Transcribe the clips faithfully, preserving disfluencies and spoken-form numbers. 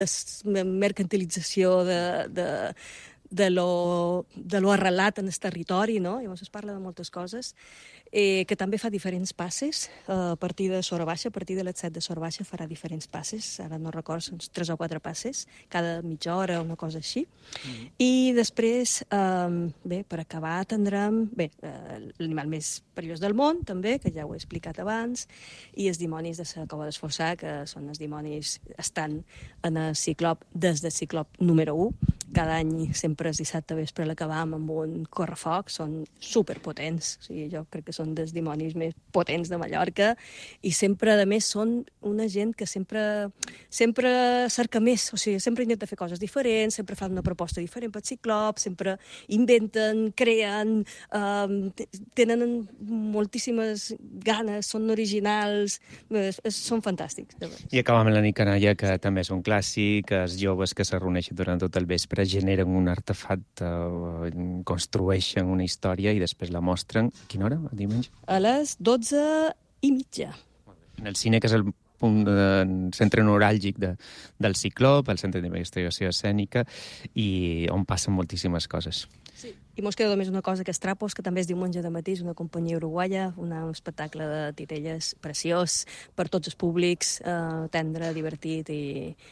mercantilització de, de, de, lo, de lo arrelat en el territori, no? Llavors es parla de moltes coses, eh, que també fa diferents passes, a partir de Sora Baixa, a partir de les set de Sora Baixa farà diferents passes, ara no recordo, són tres o quatre passes, cada mitja hora, una cosa així. Mm-hmm. I després, eh, bé, per acabar tindrem, bé, eh, l'animal més perillós del món, també, que ja ho he explicat abans, i els dimonis de la Cova d'Esforçar, que són els dimonis, estan en el ciclop des del ciclop número u. Cada any, sempre el dissabte vespre, l'acabam amb un correfoc, són superpotents, o sigui, jo crec que són dels dimonis més potents de Mallorca, i sempre, a més, són una gent que sempre, sempre cerca més, o sigui, sempre intenta fer coses diferents, sempre fan una proposta diferent pel ciclop, sempre inventen, creen, eh, tenen moltíssimes ganes, són originals, eh, són fantàstics. I acabam amb la nit canalla, que també és un clàssic, els joves que se reuneixen durant tot el vespre generen un artefacte, construeixen una història i després la mostren. A quina hora? A diumenge? A les dotze i mitja. En el cine, que és el punt de centre neuràlgic de, del ciclop, el centre d'investigació escènica, i on passen moltíssimes coses. Sí. I mos queda només una cosa, que és Trapos, que també és diumenge de matí, és una companyia uruguaia, una, un espectacle de titelles preciós per tots els públics, eh, tendre, divertit i...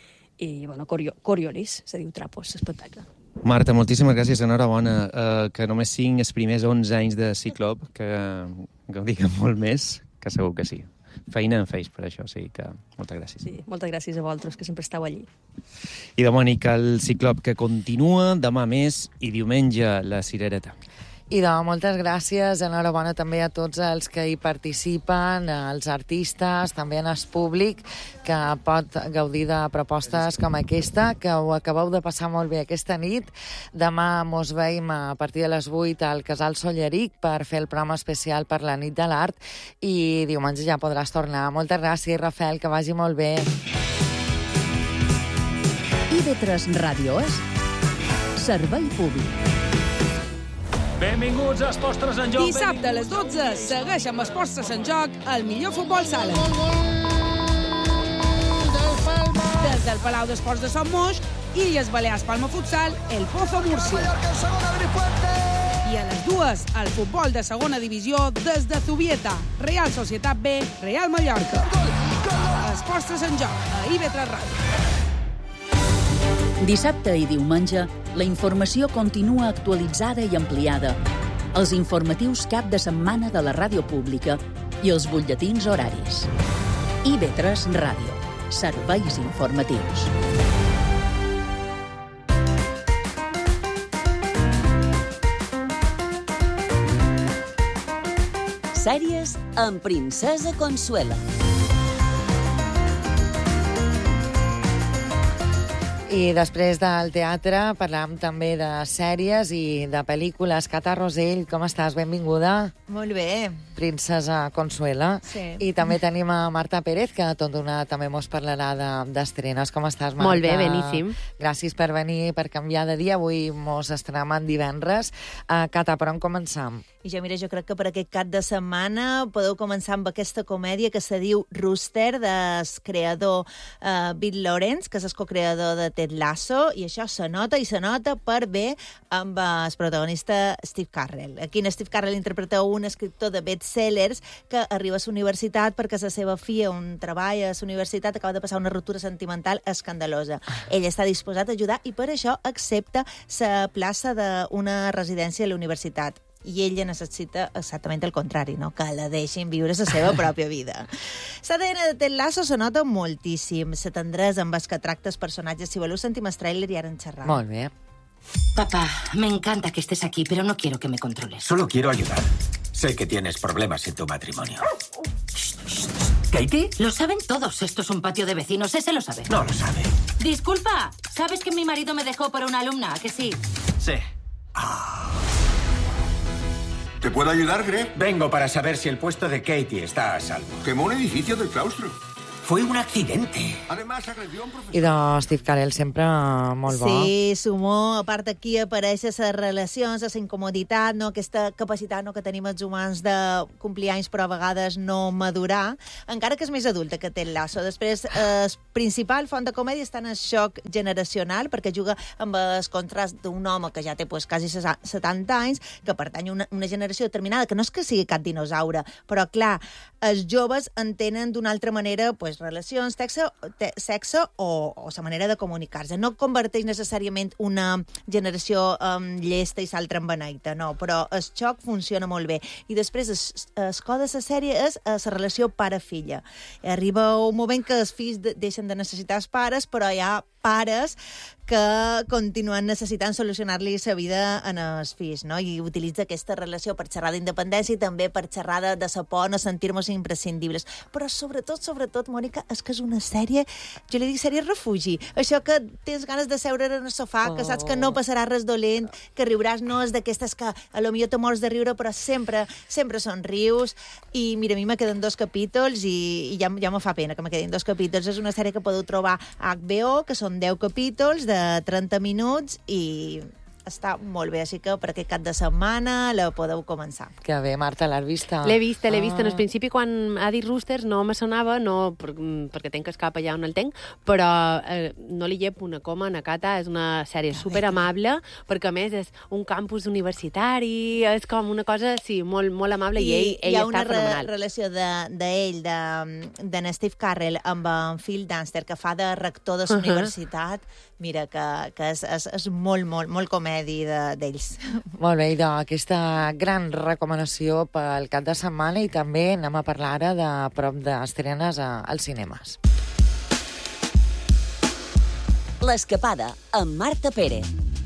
i, bueno, Coriolis, se diu Trapos, l'espectacle. Marta, moltíssimes gràcies, enhorabona, uh, que només siguin els primers onze anys de Ciclop, que gaudiguin molt més, que segur que sí. Feina en feix per això, o sigui que moltes gràcies. Sí, moltes gràcies a vosaltres, que sempre esteu allí. I de Mònica, el Ciclop que continua, demà més, i diumenge la Cirereta. I de moltes gràcies, enhorabona també a tots els que hi participen, als artistes, també en el públic, que pot gaudir de propostes com aquesta, que ho acabeu de passar molt bé aquesta nit. Demà mos veiem a partir de les vuit al Casal Solleric per fer el programa especial per la nit de l'art, i diumenge ja podràs tornar. Moltes gràcies, Rafael, que vagi molt bé. I ve tres Ràdio és servei públic. Benvinguts a Esports en Joc. Dissabte a les dotze, segueix amb Esports en Joc el millor futbol sala. Des del Palau d'Esports de Son Moix, Illes Balears Palma Futsal, El Pozo Múrcia. I a les dues, el futbol de segona divisió des de Zubieta, Real Societat B, Real Mallorca. Esports en Joc, a I V tres Ràdio. Dissabte i diumenge, la informació continua actualitzada i ampliada. Els informatius cap de setmana de la ràdio pública i els butlletins horaris. I V tres Ràdio. Serveis informatius. Sèries amb Princesa Consuela. I després del teatre parlàvem també de sèries i de pel·lícules. Cata Rosell, com estàs? Benvinguda. Molt bé. Princesa Consuela. Sí. I també tenim a Marta Pérez, que tot d'una també mos parlarà d'estrenes. De, com estàs, Marta? Molt bé, beníssim. Gràcies per venir, per canviar de dia. Avui mos estrenem en divendres. Uh, Cata, per on començam? I jo, mira, jo crec que per aquest cap de setmana podeu començar amb aquesta comèdia que se diu Rooster, del creador uh, Bill Lawrence, que és el co-creador de Ted Lasso, i això se nota i se nota per bé amb el protagonista Steve Carell. Aquí en Steve Carell interpreta un escriptor de bestsellers que arriba a la universitat perquè la seva filla, on treballa a la universitat, acaba de passar una ruptura sentimental escandalosa. Ell està disposat a ajudar i per això accepta la plaça d'una residència a la universitat. I ella necessita exactament el contrari, no? Que la deixin viure la seva pròpia vida. L'A D N de Ted Lasso se nota moltíssim, la tendresa amb els que tracta els personatges. Si voleu sentim el tràiler i ara en xerram. Molt bé. Papá, me encanta que estés aquí, pero no quiero que me controles. Solo quiero ayudar. Sé que tienes problemas en tu matrimonio. ¿Katie? Lo saben todos. Esto es un patio de vecinos. Ese lo sabe. No lo sabe. Disculpa, ¿sabes que mi marido me dejó por una alumna? ¿A que sí? Sí. ¿Te puedo ayudar, Greg? Vengo para saber si el puesto de Katie está a salvo. Quemó un edificio del claustro. Fue un accidente. I de Steve Carell sempre molt bo. Sí, sumó, a part aquí apareixen les relacions, la incomoditat, no? Aquesta capacitat no, que tenim els humans de complir anys però a vegades no madurar, encara que és més adulta que Ted Lasso. Després, el principal font de comèdia està en el xoc generacional, perquè juga amb el contrast d'un home que ja té pues, quasi setanta anys, que pertany a una, una generació determinada, que no és que sigui cap dinosaure, però clar, els joves entenen d'una altra manera pues, relacions, sexe, te, sexe o, o la manera de comunicar-se. No converteix necessàriament una generació um, llesta i s'altra en beneita, no, però el xoc funciona molt bé. I després, el cor de la sèrie és la relació pare-filla. Arriba un moment que els fills de, deixen de necessitar els pares, però hi ha pares que continuen necessitant solucionar-li la vida en els fills, no? I utilitza aquesta relació per xerrar d'independència i també per xerrar de, de sa por, no sentir-nos imprescindibles. Però sobretot, sobretot, Mònica, és que és una sèrie, jo li dic sèrie refugi. Això que tens ganes de seure en el sofà, oh. que saps que no passarà res dolent, que riuràs, no és d'aquestes que a lo millor te mors de riure, però sempre, sempre somrius. I mira, a mi me queden dos capítols i, i ja, ja me fa pena que me quedin dos capítols. És una sèrie que podeu trobar a H B O, que són deu capítols de trenta minuts i està molt bé, així que per aquest cap de setmana la podeu començar. Que bé, Marta, l'has vista? L'he vista, l'he vista. Ah. En el principi, quan ha dit Roosters, no me sonava, no, per, perquè tenc el cap allà on el tenc, però eh, no li llep una coma, una cata, és una sèrie superamable, perquè a més és un campus universitari, és com una cosa, sí, molt, molt amable, i, i ell, ell està fenomenal. Hi ha una relació d'ell, de, de, de Steve Carell, amb en Phil Dunster, que fa de rector de la uh -huh. universitat, mira, que, que és, és, és molt, molt, molt comèdia d'ells. Molt bé, i d'aquesta gran recomanació pel cap de setmana, i també anem a parlar ara de prop d'estrenes als cinemes. L'escapada amb Marta Pérez.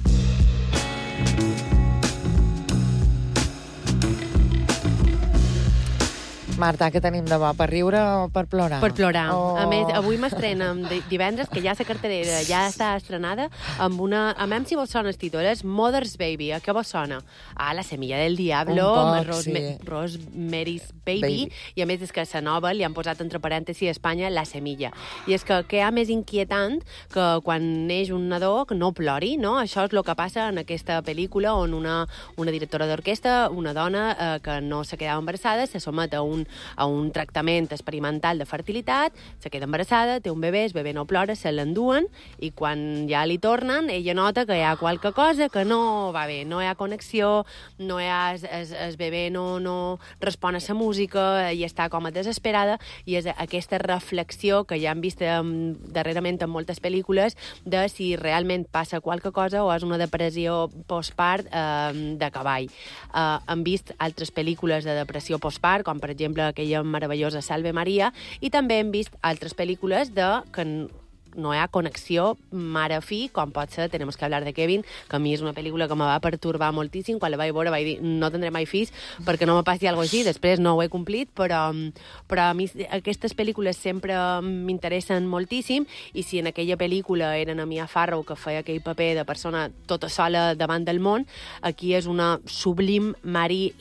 Marta, què tenim de bo? Per riure o per plorar? Per plorar. Oh. A més, avui m'estrena divendres, que ja la cartelera ja està estrenada, amb una... A mi si vos sona el títol, és Mother's Baby. A què vos sona? Ah, La semilla del diablo, poc, Rosme sí. Rosemary's Baby, Baby, i a més és que a la nova li han posat entre parèntesis a Espanya La semilla. I és que què hi ha més inquietant que quan neix un nadó que no plori, no? Això és el que passa en aquesta pel·lícula on una, una directora d'orquestra, una dona eh, que no se quedava embarassada, se somet a un a un tractament experimental de fertilitat, se queda embarassada, té un bebè, el bebè no plora, se l'enduen, i quan ja li tornen, ella nota que hi ha qualque cosa que no va bé, no hi ha connexió, no hi ha, el, el bebè no, no respon a la música, i està com a desesperada, i és aquesta reflexió que ja hem vist um, darrerament en moltes pel·lícules de si realment passa qualque cosa o és una depressió postpart um, de cavall. Uh, hem vist altres pel·lícules de depressió postpart, com per exemple aquella meravellosa Salve Maria, i també hem vist altres pel·lícules de que no hi ha connexió mare-fi, com pot ser Tenemos que hablar de Kevin, que a mi és una pel·lícula que me va pertorbar moltíssim. Quan la vaig veure vaig dir, no tindré mai fills perquè no me passi alguna cosa així. Després no ho he complit, però, però a mi aquestes pel·lícules sempre m'interessen moltíssim, i si en aquella pel·lícula era na Mia Farrow, que feia aquell paper de persona tota sola davant del món, aquí és una sublim Marie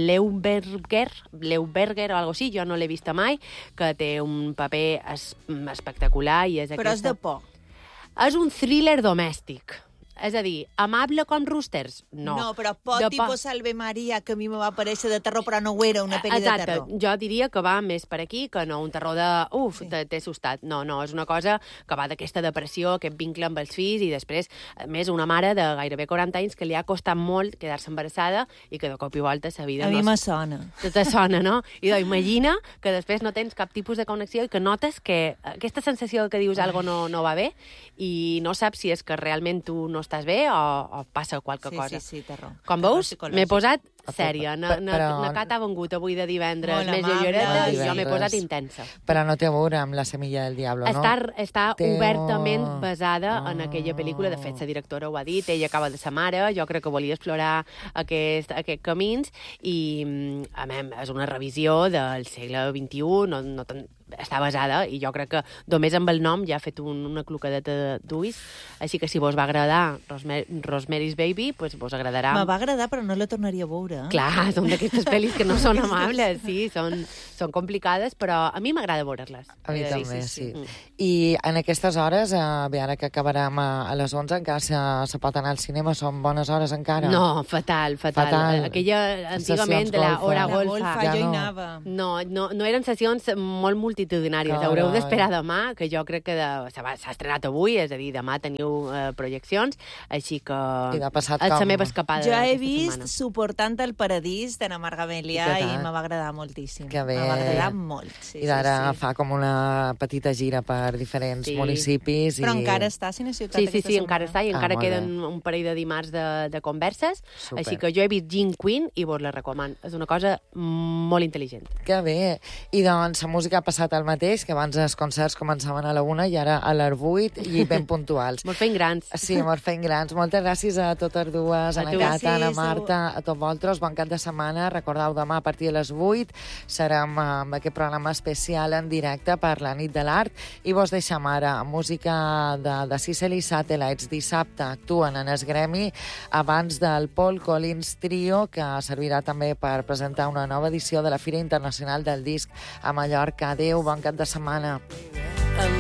Leuberger, Leuberger o alguna cosa així, jo no l'he vista mai, que té un paper es, espectacular, i és aquesta... Però és de por. És un thriller domèstic. És a dir, amable com Roosters? No. No, però pot tipus Salve Maria, que a mi me va aparèixer de terror, però no ho era, una pel·li Exacte. de terror. Jo diria que va més per aquí que no un terror de... Uf, sí. t'he assustat. No, no, és una cosa que va d'aquesta depressió, aquest vincle amb els fills, i després, a més, una mare de gairebé quaranta anys que li ha costat molt quedar-se embarassada i que de cop i volta sa vida... A no mi me sona. Te sona, no? I doncs imagina que després no tens cap tipus de connexió i que notes que aquesta sensació que dius algo no, no va bé i no saps si és que realment tu no estàs bé o, o passa qualque sí, cosa. Sí, sí, terror. Com terror veus, m'he posat sèria. Na, na, però... na Cata ha vengut avui de divendres Molt més amable. lloreta i jo Divendres. m'he posat intensa. Però no té a veure amb La semilla del diablo, no? Està, està Té... obertament basada Ah. en aquella pel·lícula. De fet, la directora ho ha dit, ella acaba de ser mare, jo crec que volia explorar aquest, aquest camins, i a més, és una revisió del segle vint-i-u, no, no ten... està basada, i jo crec que només amb el nom ja ha fet un, una clocadeta d'ulls, així que si vos va agradar Rosme Rosemary's Baby, pues vos agradarà. Me va agradar, però no la tornaria a veure. Clar, són d'aquestes pel·lis que no són amables, sí, són, són complicades, però a mi m'agrada veure-les. A mi Eh, també, sí. Mm. I en aquestes hores, eh, bé, ara que acabarem a, a les onze, encara se, se pot anar al cinema, són bones hores encara? No, fatal, fatal. Fatal. Aquella, antigament, Sessions de la golfa. hora La golfa. golfa, Ja jo hi no. anava. No, no, no eren sessions molt multitudinàries. Carai. Haureu d'esperar demà, que jo crec que de, s'ha s'ha estrenat avui, és a dir, demà teniu eh, projeccions, així que I de passat és la com? meva escapada Jo he d'aquesta vist setmana. Suportant el paradís de la Marga Melià I què i, tal? me va agradar moltíssim. Que bé. Me va agradar molt. Sí, I d'ara sí, sí. fa com una petita gira per diferents Sí. municipis. Però i... encara està a Cine Ciutat Sí, sí, aquesta sí, setmana. encara està, i Ah, encara molt queden bé. un parell de dimarts de, de converses, Super. així que jo he vist Jean Quinn i vos la recomano. És una cosa molt intel·ligent. Que bé. I doncs la música ha passat el mateix, que abans els concerts començaven a la una i ara a les vuit i ben puntuals. Molt fent grans. Sí, molt fent grans. Moltes gràcies a totes dues, A Ana tu. Cata, Ana Gràcies, Marta, a tots vosaltres. Bon cap de setmana. Recordeu, demà a partir de les vuit serem amb aquest programa especial en directe per la nit de l'art i vos deixem ara música de, de Sicily Satellites. Dissabte actuen en el gremi abans del Paul Collins Trio, que servirà també per presentar una nova edició de la Fira Internacional del Disc a Mallorca. Adéu, bon cap de setmana.